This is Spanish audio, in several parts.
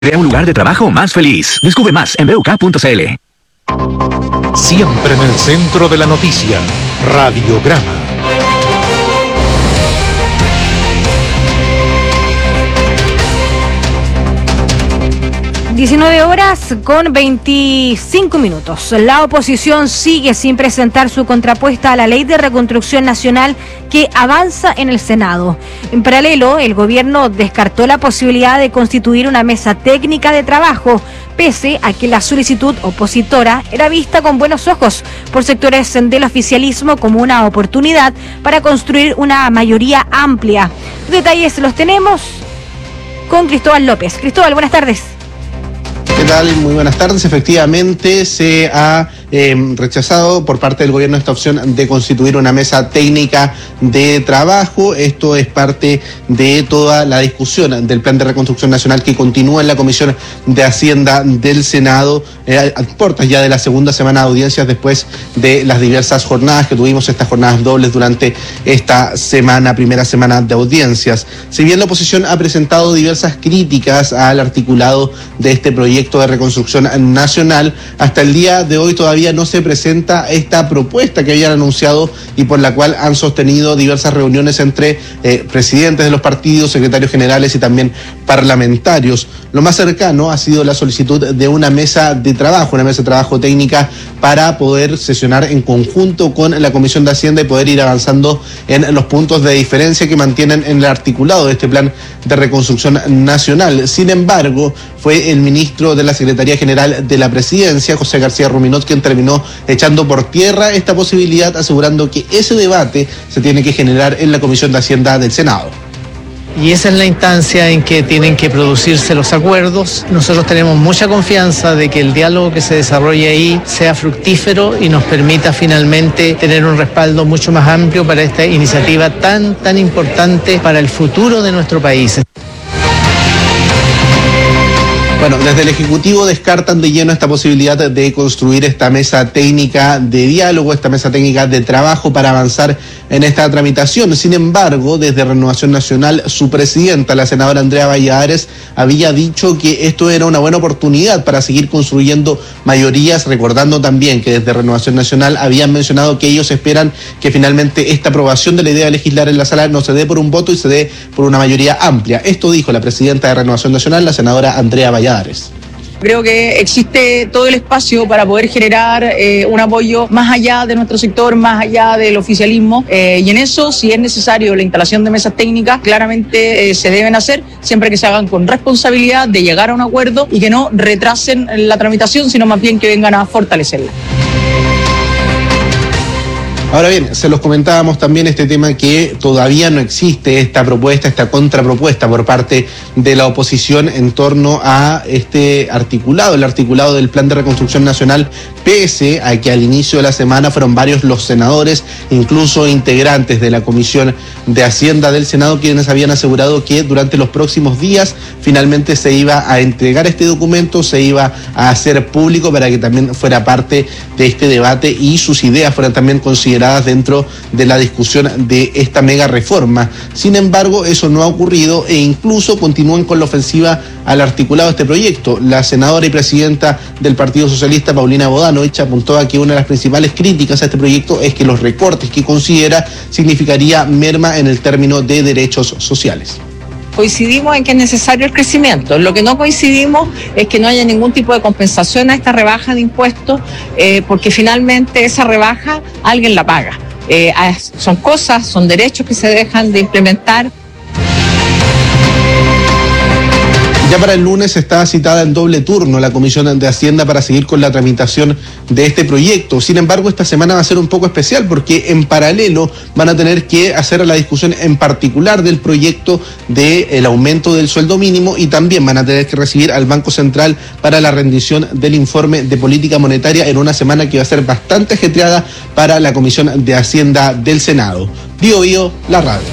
Crea un lugar de trabajo más feliz. Descubre más en BUK.cl. Siempre en el centro de la noticia, Radiograma. (19:25). La oposición sigue sin presentar su contrapuesta a la Ley de Reconstrucción Nacional que avanza en el Senado. En paralelo, el gobierno descartó la posibilidad de constituir una mesa técnica de trabajo, pese a que la solicitud opositora era vista con buenos ojos por sectores del oficialismo como una oportunidad para construir una mayoría amplia. Los detalles los tenemos con Cristóbal López. Cristóbal, buenas tardes. ¿Qué tal? Muy buenas tardes. Efectivamente, se ha rechazado por parte del gobierno esta opción de constituir una mesa técnica de trabajo. Esto es parte de toda la discusión del Plan de Reconstrucción Nacional que continúa en la Comisión de Hacienda del Senado, a puertas ya de la segunda semana de audiencias después de las diversas jornadas que tuvimos, estas jornadas dobles durante esta semana, primera semana de audiencias. Si bien la oposición ha presentado diversas críticas al articulado de este proyecto de reconstrucción nacional, hasta el día de hoy todavía no se presenta esta propuesta que habían anunciado y por la cual han sostenido diversas reuniones entre presidentes de los partidos, secretarios generales y también parlamentarios. Lo más cercano ha sido la solicitud de una mesa de trabajo técnica para poder sesionar en conjunto con la Comisión de Hacienda y poder ir avanzando en los puntos de diferencia que mantienen en el articulado de este plan de reconstrucción nacional. Sin embargo, fue el ministro de la Secretaría General de la Presidencia, José García Ruminot, quien terminó echando por tierra esta posibilidad, asegurando que ese debate se tiene que generar en la Comisión de Hacienda del Senado. Y esa es la instancia en que tienen que producirse los acuerdos. Nosotros tenemos mucha confianza de que el diálogo que se desarrolle ahí sea fructífero y nos permita finalmente tener un respaldo mucho más amplio para esta iniciativa tan importante para el futuro de nuestro país. Bueno, desde el Ejecutivo descartan de lleno esta posibilidad de construir esta mesa técnica de diálogo, esta mesa técnica de trabajo para avanzar en esta tramitación. Sin embargo, desde Renovación Nacional, su presidenta, la senadora Andrea Valladares, había dicho que esto era una buena oportunidad para seguir construyendo mayorías, recordando también que desde Renovación Nacional habían mencionado que ellos esperan que finalmente esta aprobación de la idea de legislar en la sala no se dé por un voto y se dé por una mayoría amplia. Esto dijo la presidenta de Renovación Nacional, la senadora Andrea Valladares. Creo que existe todo el espacio para poder generar un apoyo más allá de nuestro sector, más allá del oficialismo, y en eso, si es necesario la instalación de mesas técnicas, claramente se deben hacer, siempre que se hagan con responsabilidad de llegar a un acuerdo y que no retrasen la tramitación, sino más bien que vengan a fortalecerla. Ahora bien, se los comentábamos también este tema que todavía no existe esta propuesta, esta contrapropuesta por parte de la oposición en torno a este articulado, el articulado del Plan de Reconstrucción Nacional, pese a que al inicio de la semana fueron varios los senadores, incluso integrantes de la Comisión de Hacienda del Senado, quienes habían asegurado que durante los próximos días finalmente se iba a entregar este documento, se iba a hacer público para que también fuera parte de este debate y sus ideas fueran también consideradas dentro de la discusión de esta mega reforma. Sin embargo, eso no ha ocurrido e incluso continúan con la ofensiva al articulado de este proyecto. La senadora y presidenta del Partido Socialista, Paulina Bodanovich, apuntó a que una de las principales críticas a este proyecto es que los recortes que considera significaría merma en el término de derechos sociales. Coincidimos en que es necesario el crecimiento. Lo que no coincidimos es que no haya ningún tipo de compensación a esta rebaja de impuestos, porque finalmente esa rebaja alguien la paga. Son derechos que se dejan de implementar. Ya para el lunes está citada en doble turno la Comisión de Hacienda para seguir con la tramitación de este proyecto. Sin embargo, esta semana va a ser un poco especial porque en paralelo van a tener que hacer la discusión en particular del proyecto del aumento del sueldo mínimo y también van a tener que recibir al Banco Central para la rendición del informe de política monetaria en una semana que va a ser bastante ajetreada para la Comisión de Hacienda del Senado. Bío Bío, la radio.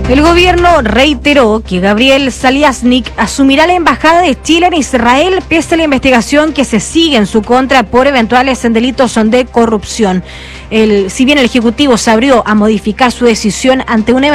El gobierno reiteró que Gabriel Saliasnik asumirá la embajada de Chile en Israel pese a la investigación que se sigue en su contra por eventuales delitos de corrupción. Si bien el Ejecutivo se abrió a modificar su decisión ante un